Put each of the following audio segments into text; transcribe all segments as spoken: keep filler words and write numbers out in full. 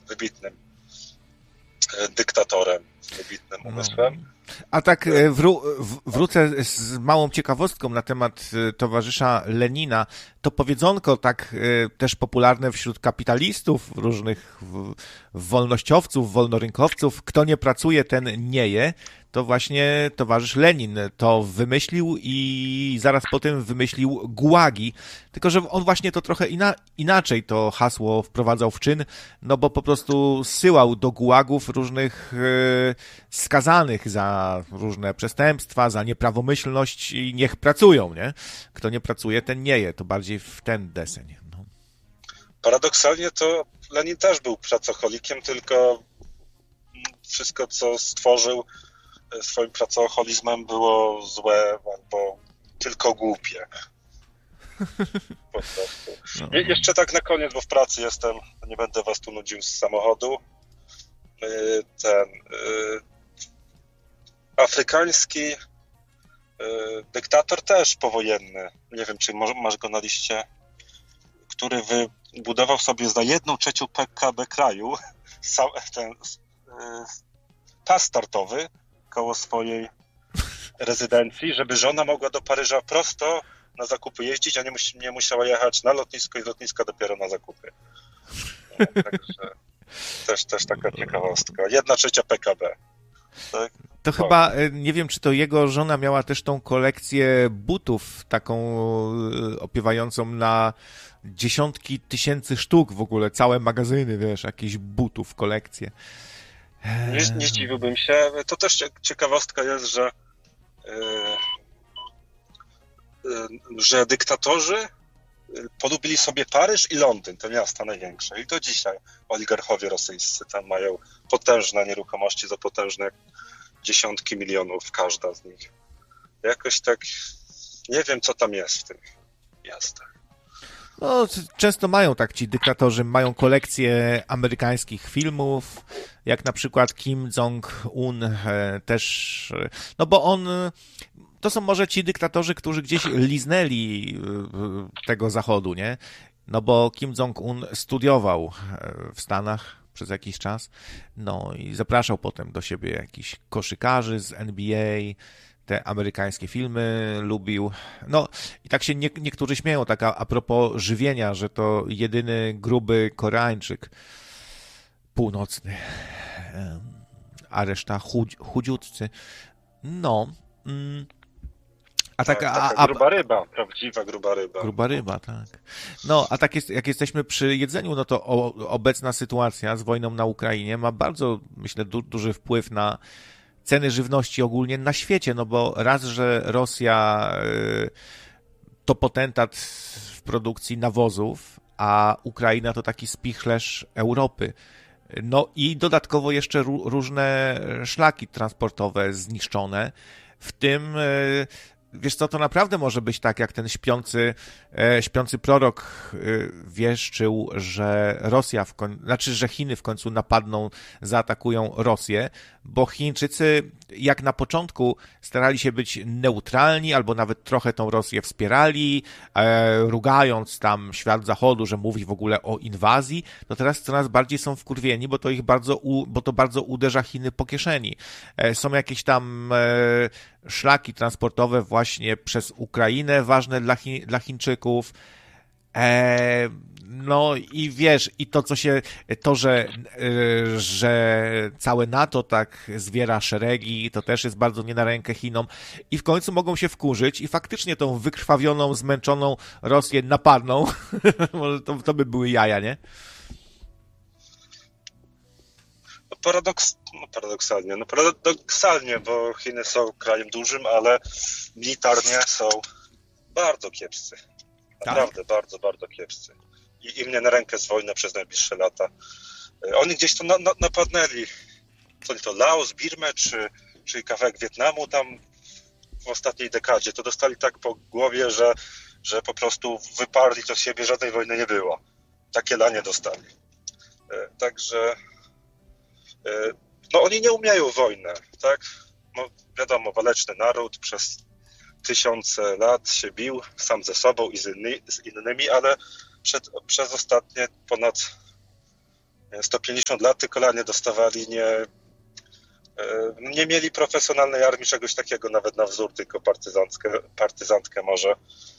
wybitnym dyktatorem, z wybitnym umysłem. No. A tak wró- wrócę z małą ciekawostką na temat towarzysza Lenina. To powiedzonko tak też popularne wśród kapitalistów, różnych wolnościowców, wolnorynkowców, kto nie pracuje, ten nie je. To właśnie towarzysz Lenin to wymyślił i zaraz potem wymyślił gułagi. Tylko że on właśnie to trochę ina- inaczej to hasło wprowadzał w czyn, no bo po prostu zsyłał do gułagów różnych e, skazanych za różne przestępstwa, za nieprawomyślność i niech pracują, nie? Kto nie pracuje, ten nie je. To bardziej w ten deseń. No. Paradoksalnie to Lenin też był pracocholikiem, tylko wszystko, co stworzył swoim pracoholizmem, było złe albo tylko głupie. Po prostu. Je- jeszcze tak na koniec, bo w pracy jestem, nie będę was tu nudził z samochodu. Ten y, afrykański y, dyktator też powojenny, nie wiem, czy masz go na liście, który wybudował sobie za jedną trzecią P K B kraju sam, ten y, pas startowy koło swojej rezydencji, żeby żona mogła do Paryża prosto na zakupy jeździć, a nie, mus- nie musiała jechać na lotnisko i z lotniska dopiero na zakupy. No, także też, też taka ciekawostka. Jedna trzecia P K B. Tak? To chyba, nie wiem, czy to jego żona miała też tą kolekcję butów, taką opiewającą na dziesiątki tysięcy sztuk w ogóle, całe magazyny, wiesz, jakichś butów, kolekcje. Nie, nie zdziwiłbym się. To też ciekawostka jest, że yy, yy, że dyktatorzy polubili sobie Paryż i Londyn, te miasta największe. I do dzisiaj oligarchowie rosyjscy tam mają potężne nieruchomości za potężne dziesiątki milionów każda z nich. Jakoś tak nie wiem, co tam jest w tych miastach. No, często mają tak ci dyktatorzy, mają kolekcję amerykańskich filmów, jak na przykład Kim Jong-un też, no bo on, to są może ci dyktatorzy, którzy gdzieś liznęli tego zachodu, nie? No bo Kim Jong-un studiował w Stanach przez jakiś czas, no i zapraszał potem do siebie jakichś koszykarzy z N B A, te amerykańskie filmy lubił. No i tak się nie, niektórzy śmieją, tak a, a propos żywienia, że to jedyny gruby Koreańczyk północny, a reszta chudź, chudziutcy. No. Mm, a tak, tak, a, taka a, gruba ryba, prawdziwa gruba ryba. Gruba ryba, tak. No, a tak jest, jak jesteśmy przy jedzeniu, no to o, obecna sytuacja z wojną na Ukrainie ma bardzo, myślę, du, duży wpływ na ceny żywności ogólnie na świecie, no bo raz, że Rosja y, to potentat w produkcji nawozów, a Ukraina to taki spichlerz Europy. No i dodatkowo jeszcze ró- różne szlaki transportowe zniszczone, w tym y, wiesz co, to naprawdę może być tak, jak ten śpiący, e, śpiący prorok e, wieszczył, że Rosja w końcu, znaczy, że Chiny w końcu napadną, zaatakują Rosję, bo Chińczycy jak na początku starali się być neutralni, albo nawet trochę tą Rosję wspierali, e, rugając tam świat zachodu, że mówi w ogóle o inwazji, no teraz coraz bardziej są wkurwieni, bo to ich bardzo, u, bo to bardzo uderza Chiny po kieszeni. E, są jakieś tam e, szlaki transportowe właśnie przez Ukrainę, ważne dla, Chi- dla Chińczyków. E, no i wiesz, i to, co się, to, że, e, że całe NATO tak zwiera szeregi, to też jest bardzo nie na rękę Chinom. I w końcu mogą się wkurzyć i faktycznie tą wykrwawioną, zmęczoną Rosję napadną. Może to, to by były jaja, nie? Paradoks, no paradoksalnie, no paradoksalnie, bo Chiny są krajem dużym, ale militarnie są bardzo kiepscy. Naprawdę tak? bardzo, bardzo kiepscy. I im nie na rękę jest wojna przez najbliższe lata. Oni gdzieś to na, na, napadnęli. Co nie to, Laos, Birmę, czy, czy kawałek Wietnamu tam w ostatniej dekadzie. To dostali tak po głowie, że, że po prostu wyparli to z siebie, żadnej wojny nie było. Takie lanie dostali. Także no oni nie umieją wojny, tak? No wiadomo, waleczny naród przez tysiące lat się bił sam ze sobą i z, inny, z innymi, ale przed, przez ostatnie ponad, sto pięćdziesiąt lat tykolanie dostawali, nie, nie mieli profesjonalnej armii, czegoś takiego nawet na wzór, tylko partyzantkę, partyzantkę może.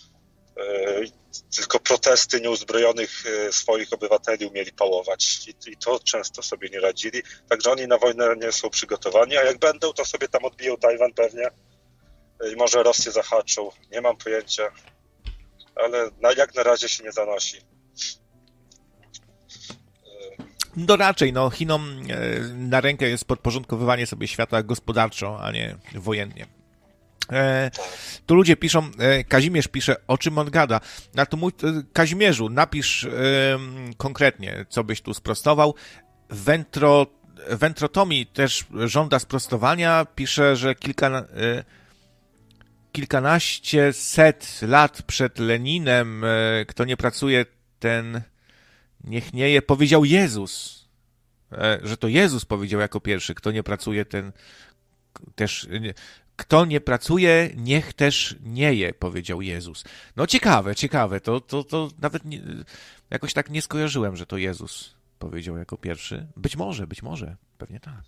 Tylko protesty nieuzbrojonych swoich obywateli umieli pałować i, i to często sobie nie radzili. Także oni na wojnę nie są przygotowani, a jak będą, to sobie tam odbiją Tajwan pewnie i może Rosję zahaczą. Nie mam pojęcia, ale na, jak na razie się nie zanosi. No raczej, no Chinom na rękę jest podporządkowywanie sobie świata gospodarczo, a nie wojennie. E, tu ludzie piszą, e, Kazimierz pisze, o czym on gada. Na to mój, e, Kazimierzu, napisz e, konkretnie, co byś tu sprostował. Wętro, Wętrotomi też żąda sprostowania, pisze, że kilka, e, kilkanaście set lat przed Leninem, e, kto nie pracuje, ten niech nie je, powiedział Jezus. E, że to Jezus powiedział jako pierwszy, kto nie pracuje, ten też... Nie, Kto nie pracuje, niech też nie je, powiedział Jezus. No ciekawe, ciekawe. To, to, to nawet nie, jakoś tak nie skojarzyłem, że to Jezus powiedział jako pierwszy. Być może, być może. Pewnie tak.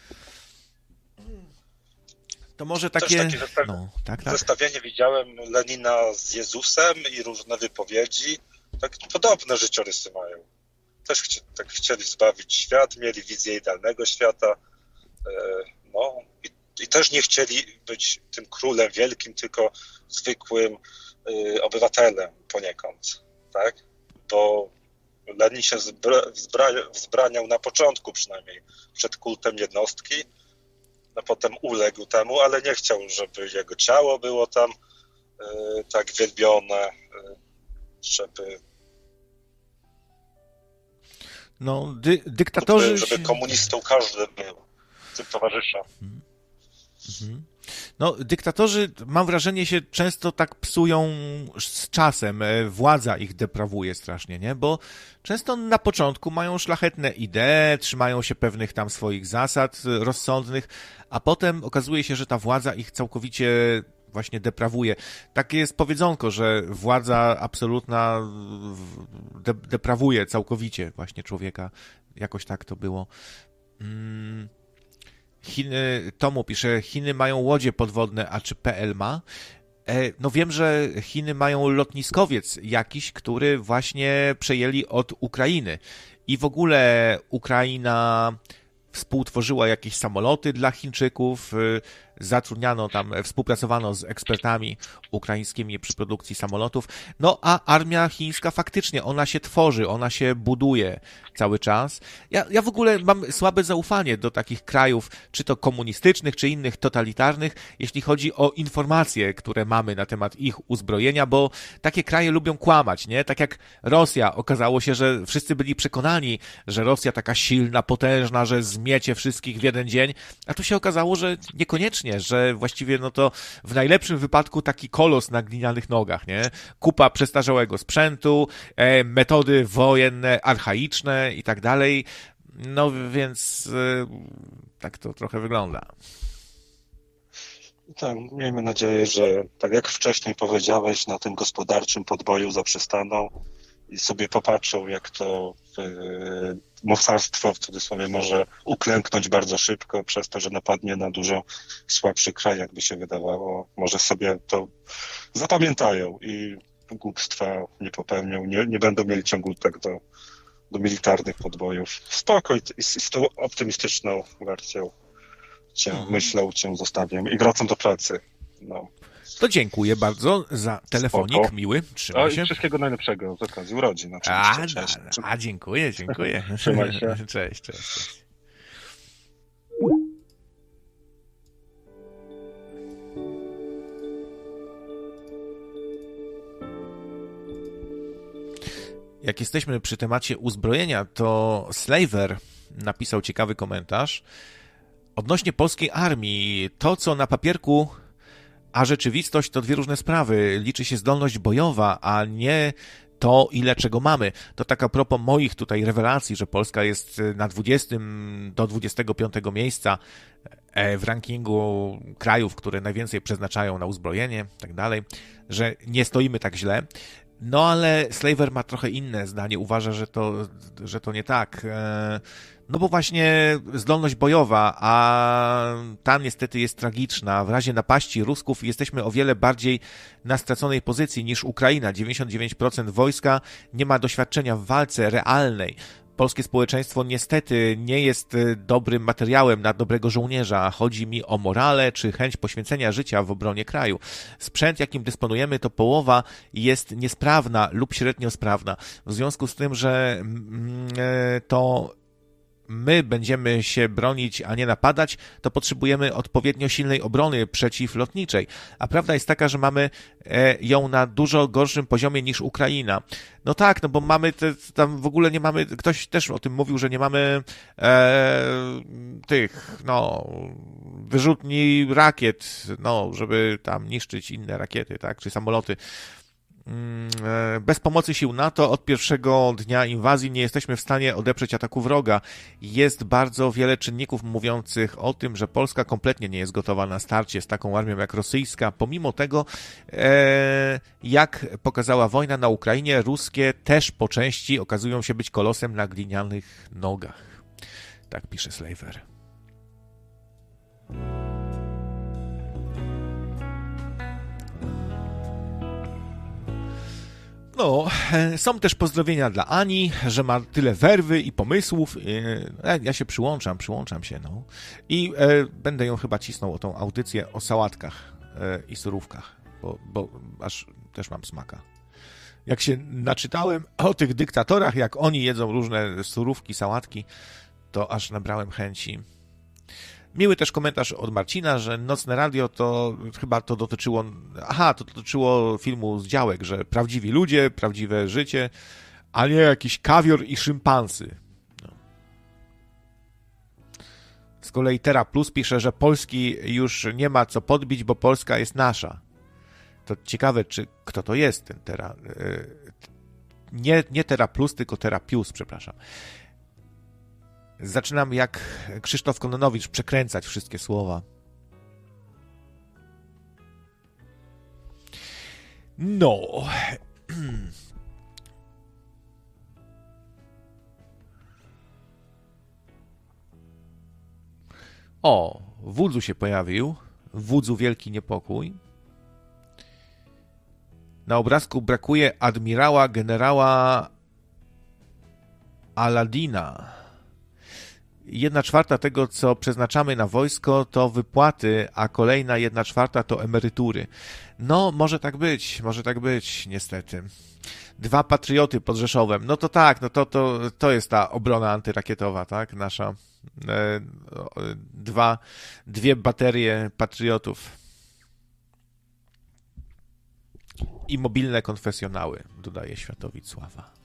To może takie... takie zestaw... no, tak, tak. Zestawienie widziałem Lenina z Jezusem i różne wypowiedzi. Tak podobne życiorysy mają. Też chci... tak chcieli zbawić świat, mieli wizję idealnego świata. No i I też nie chcieli być tym królem wielkim, tylko zwykłym y, obywatelem poniekąd, tak? Bo Lenin się zbra, zbra, wzbraniał na początku przynajmniej przed kultem jednostki, a potem uległ temu, ale nie chciał, żeby jego ciało było tam y, tak wielbione, y, żeby... No, dy, dyktatorzy... Żeby, żeby komunistą każdy był, tym towarzysza. Hmm. No, dyktatorzy, mam wrażenie, się często tak psują z czasem. Władza ich deprawuje strasznie, nie? Bo często na początku mają szlachetne idee, trzymają się pewnych tam swoich zasad rozsądnych, a potem okazuje się, że ta władza ich całkowicie właśnie deprawuje. Takie jest powiedzonko, że władza absolutna de- deprawuje całkowicie właśnie człowieka. Jakoś tak to było. Mm. Chiny, Tomu pisze, Chiny mają łodzie podwodne, a czy P L ma? E, no wiem, że Chiny mają lotniskowiec jakiś, który właśnie przejęli od Ukrainy. I w ogóle Ukraina współtworzyła jakieś samoloty dla Chińczyków, zatrudniano tam, współpracowano z ekspertami ukraińskimi przy produkcji samolotów. No a armia chińska faktycznie, ona się tworzy, ona się buduje cały czas. Ja, ja w ogóle mam słabe zaufanie do takich krajów, czy to komunistycznych, czy innych totalitarnych, jeśli chodzi o informacje, które mamy na temat ich uzbrojenia, bo takie kraje lubią kłamać, nie? Tak jak Rosja, okazało się, że wszyscy byli przekonani, że Rosja taka silna, potężna, że zmiecie wszystkich w jeden dzień, a tu się okazało, że niekoniecznie, że właściwie no to w najlepszym wypadku taki kolos na glinianych nogach, nie? Kupa przestarzałego sprzętu, e, metody wojenne, archaiczne i tak dalej. No więc e, tak to trochę wygląda. Tak, miejmy nadzieję, że tak jak wcześniej powiedziałeś, na tym gospodarczym podboju zaprzestaną i sobie popatrzą, jak to yy, mocarstwo w cudzysłowie może uklęknąć bardzo szybko przez to, że napadnie na dużo słabszy kraj, jakby się wydawało. Może sobie to zapamiętają i głupstwa nie popełnią, nie, nie będą mieli ciągu tak do, do militarnych podbojów. Spoko i, i z tą optymistyczną wersją cię hmm. myślą, cię zostawiam i wracam do pracy. No. To dziękuję bardzo za telefonik Spoko. Miły. Trzymaj się. I wszystkiego najlepszego z okazji urodzin. A, a, dziękuję, dziękuję. Trzymaj się. Cześć, cześć, cześć. Jak jesteśmy przy temacie uzbrojenia, to Slaver napisał ciekawy komentarz odnośnie polskiej armii. To, co na papierku, a rzeczywistość to dwie różne sprawy. Liczy się zdolność bojowa, a nie to, ile czego mamy. To tak a propos moich tutaj rewelacji, że Polska jest na dwudziestego do dwudziestego piątego miejsca w rankingu krajów, które najwięcej przeznaczają na uzbrojenie i tak dalej, że nie stoimy tak źle. No ale Slaver ma trochę inne zdanie, uważa, że to, że to nie tak. No bo właśnie zdolność bojowa, a ta niestety jest tragiczna. W razie napaści Rusków jesteśmy o wiele bardziej na straconej pozycji niż Ukraina. dziewięćdziesiąt dziewięć procent wojska nie ma doświadczenia w walce realnej. Polskie społeczeństwo niestety nie jest dobrym materiałem na dobrego żołnierza. Chodzi mi o morale czy chęć poświęcenia życia w obronie kraju. Sprzęt, jakim dysponujemy, to połowa jest niesprawna lub średnio sprawna. W związku z tym, że to my będziemy się bronić, a nie napadać, to potrzebujemy odpowiednio silnej obrony przeciwlotniczej. A prawda jest taka, że mamy ją na dużo gorszym poziomie niż Ukraina. No tak, no bo mamy te, tam w ogóle nie mamy, ktoś też o tym mówił, że nie mamy e, tych, no, wyrzutni rakiet, no, żeby tam niszczyć inne rakiety, tak, czy samoloty. Bez pomocy sił NATO od pierwszego dnia inwazji nie jesteśmy w stanie odeprzeć ataku wroga. Jest bardzo wiele czynników mówiących o tym, że Polska kompletnie nie jest gotowa na starcie z taką armią jak rosyjska. Pomimo tego, e, jak pokazała wojna na Ukrainie, ruskie też po części okazują się być kolosem na glinianych nogach. Tak pisze Slaver. No, są też pozdrowienia dla Ani, że ma tyle werwy i pomysłów. Ja się przyłączam, przyłączam się, no. I e, będę ją chyba cisnął o tą audycję o sałatkach e, i surówkach, bo, bo aż też mam smaka. Jak się naczytałem o tych dyktatorach, jak oni jedzą różne surówki, sałatki, to aż nabrałem chęci. Miły też komentarz od Marcina, że Nocne Radio to chyba to dotyczyło, aha, to dotyczyło filmu z działek, że prawdziwi ludzie, prawdziwe życie, a nie jakiś kawior i szympansy. No. Z kolei Terra Plus pisze, że Polski już nie ma co podbić, bo Polska jest nasza. To ciekawe, czy kto to jest ten Terra. Nie, nie Terra Plus, tylko Terra Pius, przepraszam. Zaczynam jak Krzysztof Kononowicz przekręcać wszystkie słowa. No. O, w Wudzu się pojawił. W Wudzu wielki niepokój. Na obrazku brakuje admirała, generała Aladina. Jedna czwarta tego, co przeznaczamy na wojsko, to wypłaty, a kolejna jedna czwarta to emerytury. No, może tak być, może tak być, niestety. Dwa patrioty pod Rzeszowem. No to tak, no to, to, to jest ta obrona antyrakietowa, tak, nasza. E, dwa, dwie baterie patriotów. I mobilne konfesjonały, dodaje Światowicz Sława.